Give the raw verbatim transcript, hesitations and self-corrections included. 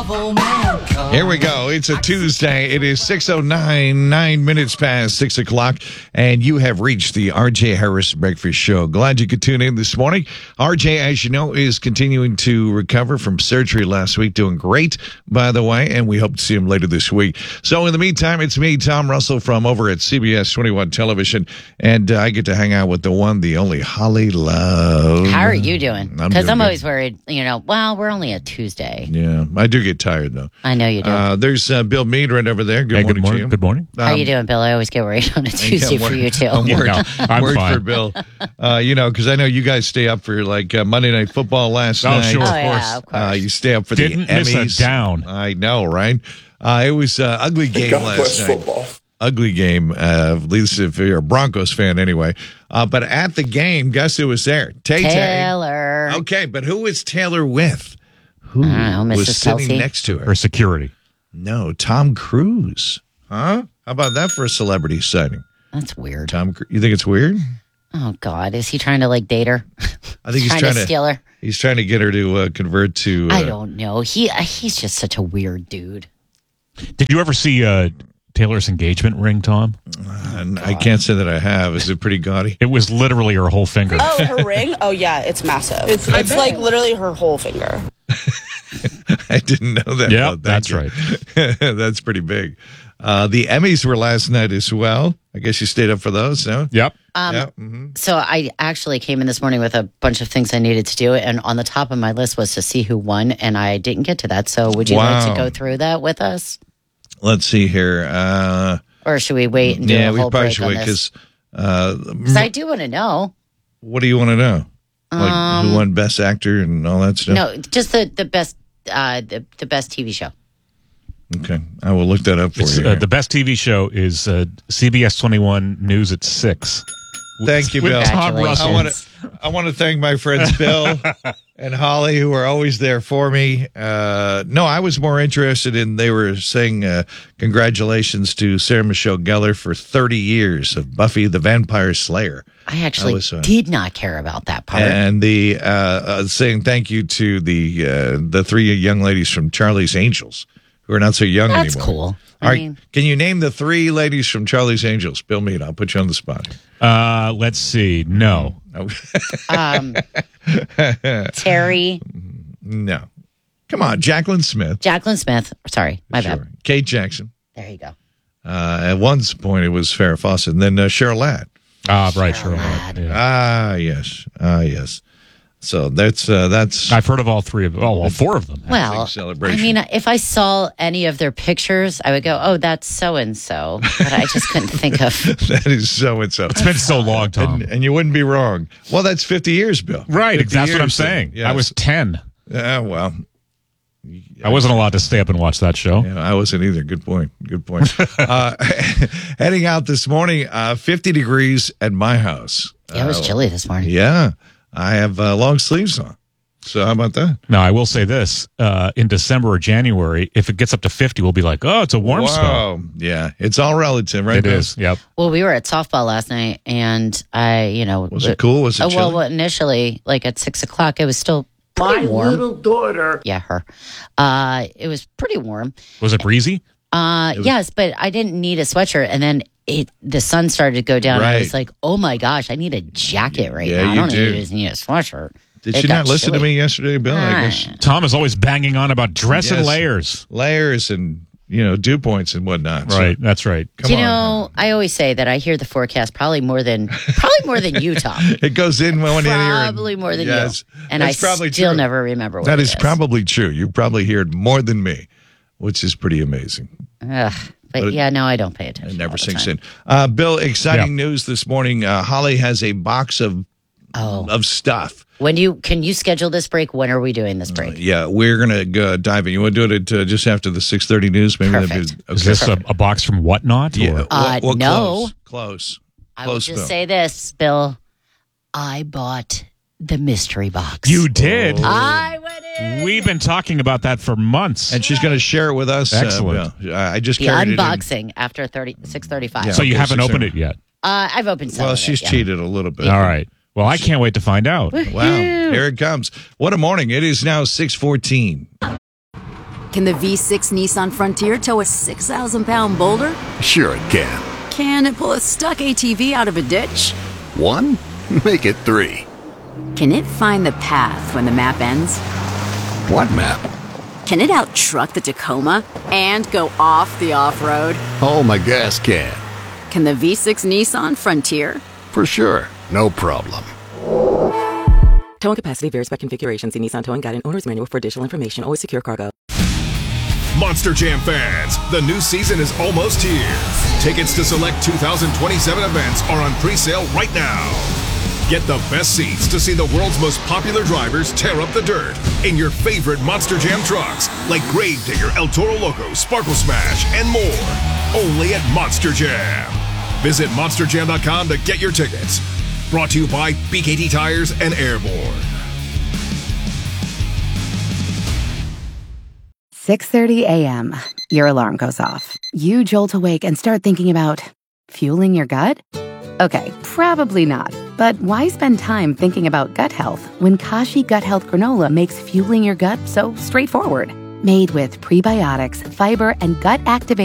Bravo man. Come Here we go. It's a Tuesday. It is six oh nine, nine minutes past six o'clock, and you have reached the R J Harris Breakfast Show. Glad you could tune in this morning. R J, as you know, is continuing to recover from surgery last week. Doing great, by the way, and we hope to see him later this week. So in the meantime, it's me, Tom Russell, from over at C B S twenty-one Television, and uh, I get to hang out with the one, the only Holly Love. How are you doing? I'm Because doing I'm good. always worried, you know, well, we're only a Tuesday. Yeah, I do get tired, though. I know you do. Uh, there's uh, Bill Meade right over there. Good Hey, morning, good morning. to you. Good morning. How Um, you doing, Bill? I always get worried on a Tuesday yeah, for you, too. I'm worried, No, I'm worried fine. for Bill. Uh, you know, because I know you guys stay up for like uh, Monday Night Football last Oh, night. sure. Oh, Of yeah, course. of course. Uh, you stay up for Didn't the miss a Emmys. down. I know, right? Uh, it was an ugly game God last bless night. football. Ugly game, uh, at least if you're a Broncos fan anyway. Uh, but at the game, guess who was there? Tay Tay. Taylor. Okay, but who was Taylor with? Who I don't know, was Missus sitting Kelsey? next to her? Or security. No, Tom Cruise. Huh? How about that for a celebrity sighting? That's weird. Tom, Cru- you think it's weird? Oh, God. Is he trying to, like, date her? I think he's trying, trying to to steal her? He's trying to get her to uh, convert to. Uh, I don't know. He uh, He's just such a weird dude. Did you ever see uh, Taylor's engagement ring, Tom? and I can't say that I have. Is it pretty gaudy? It was literally her whole finger. Oh, her ring? Oh, yeah, it's massive. It's, it's like literally her whole finger. I didn't know that. Yeah, Oh, thank that's you. right. That's pretty big. Uh, the Emmys were last night as well. I guess you stayed up for those, no? Yep. Um, yeah. hmm So I actually came in this morning with a bunch of things I needed to do, and on the top of my list was to see who won, and I didn't get to that. So would you like Wow. to go through that with us? Let's see here. Uh, Or should we wait and do yeah, a we whole probably break should on wait this? because. Uh, Because I do want to know. what do you want to know? Like who won Best Actor and all that stuff? No, just the, the best uh, the, the best T V show. Okay, I will look that up for It's, you. uh, the best T V show is uh, C B S twenty-one News at six. Thank you, With Bill. Tom Russell. I want to I want to thank my friends Bill and Holly, who are always there for me. Uh, no, I was more interested in they were saying uh, congratulations to Sarah Michelle Gellar for thirty years of Buffy the Vampire Slayer, I actually was, uh, did not care about that part. and the uh, uh, saying thank you to the uh, the three young ladies from Charlie's Angels who are not so young That's anymore. cool. I All right, mean, can you name the three ladies from Charlie's Angels? Bill Meade, I'll put you on the spot. Uh, let's see. No. um, Terry, No. Come on, Jacqueline Smith. Jacqueline Smith. Sorry, my Sure. bad. Kate Jackson. There you go. Uh, at one point, it was Farrah Fawcett. And then uh, Cheryl Ladd. Ah, right. Sure. Lad. Yeah. Ah, yes. Ah, yes. So that's uh, that's I've heard of all three of them. Oh, well, four of them. Well, I celebration. mean, if I saw any of their pictures, I would go, "Oh, that's so and so," but I just couldn't think of. that is so and so. It's been so long, Tom. And, and you wouldn't be wrong. Well, that's fifty years, Bill. Right. fifty That's what I'm years then. saying. Yes. I was ten. Yeah, well, I wasn't allowed to stay up and watch that show. yeah, I wasn't either. Good point. Good point. uh, heading out this morning, uh, fifty degrees at my house. Yeah, it was Uh, chilly this morning. Yeah, I have uh, long sleeves on. So how about that? Now, I will say this. Uh, in December or January, if it gets up to fifty, we'll be like, oh, it's a warm spell. Wow. Yeah, it's all relative, right? It Bill? is. Yep. Well, we were at softball last night, and I, you know, Was it cool? Was it Oh, well, chilly? initially, like at six o'clock, it was still pretty warm. little daughter. Yeah, her. Uh, it was pretty warm. Was it breezy? Uh, yes, but I didn't need a sweatshirt, and then it the sun started to go down. And I Right. was like, oh my gosh, I need a jacket right Yeah, now. I you don't do. need, just need a sweatshirt. Did It she got not listen to chilly. me yesterday, Bill? I guess Tom is always banging on about dress and Yes. layers. layers and you know dew points and whatnot. So, Right. That's right. come you on. know, I always say that I hear the forecast probably more than probably more than you, Tom. It goes in when in here. and- Probably more than yes, you. And I that's probably still true. never remember what That it is probably true. You probably hear it more than me, which is pretty amazing. Ugh, but, But it- yeah, no, I don't pay It attention. never all the sinks time. in. Uh, Bill, exciting Yeah. news this morning. Uh, Holly has a box of Oh, of stuff. when you can you schedule this break? When are we doing this break? Yeah, we're gonna go dive in. You want to do it at, uh, just after the six thirty news? Maybe that'd Perfect. be okay. Is this a, a box from Whatnot? yeah. Or? Uh, What- what no. Close. Close. I will Close, just Bill. say this, Bill. I bought the mystery box. You did. I went in. We've been talking about that for months. And she's going to share it with us. uh, Excellent. Bill. I I just the carried unboxing after thirty six thirty five. Yeah. so you okay, haven't so opened sure. it yet. Uh, I've opened it some. in. Well, of she's it, yeah. cheated a little bit. All right. Well, I can't wait to find out. Wow. Here it comes. What a morning. It is now six fourteen. Can the V six Nissan Frontier tow a six thousand pound boulder? Sure it can. Can it pull a stuck A T V out of a ditch? One? Make it three. Can it find the path when the map ends? What map? Can it out-truck the Tacoma and go off the off-road? Oh, my gas can. Can the V six Nissan Frontier? For sure. No problem. Towing capacity varies by configuration. See Nissan Towing Guide and Owner's Manual for additional information. Always secure cargo. Monster Jam fans, the new season is almost here. Tickets to select two thousand twenty-seven events are on pre-sale right now. Get the best seats to see the world's most popular drivers tear up the dirt in your favorite Monster Jam trucks like Gravedigger, El Toro Loco, Sparkle Smash, and more. Only at Monster Jam. Visit monster jam dot com to get your tickets. Brought to you by B K T Tires and Airborne. six thirty a.m. Your alarm goes off. You jolt awake and start thinking about fueling your gut? Okay, probably not. But why spend time thinking about gut health when Kashi Gut Health Granola makes fueling your gut so straightforward? Made with prebiotics, fiber, and gut activating